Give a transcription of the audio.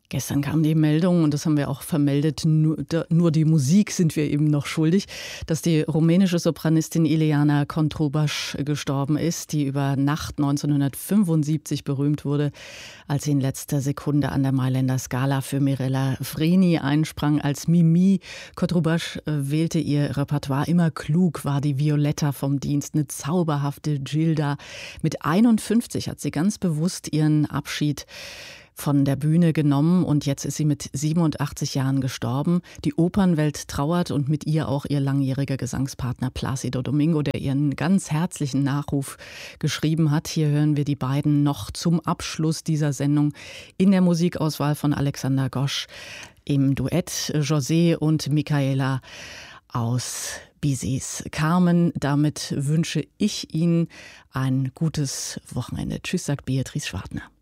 Gestern kam die Meldung, und das haben wir auch vermeldet, nur die Musik sind wir eben noch schuldig, dass die rumänische Sopranistin Ileana Contrubaș gestorben ist, die über Nacht 1975 berühmt wurde, als sie in letzter Sekunde an der Mailänder Scala für Mirella Freni einsprang als Mimi. Contrubaș wählte ihr Repertoire immer klug, war die Violetta vom Dienst, eine zauberhafte Gilda. Mit 51 hat sie ganz bewusst ihren Abschied von der Bühne genommen und jetzt ist sie mit 87 Jahren gestorben. Die Opernwelt trauert und mit ihr auch ihr langjähriger Gesangspartner Plácido Domingo, der ihren ganz herzlichen Nachruf geschrieben hat. Hier hören wir die beiden noch zum Abschluss dieser Sendung in der Musikauswahl von Alexander Gosch im Duett José und Micaela aus Bizets Carmen. Damit wünsche ich Ihnen ein gutes Wochenende. Tschüss, sagt Beatrice Schwartner.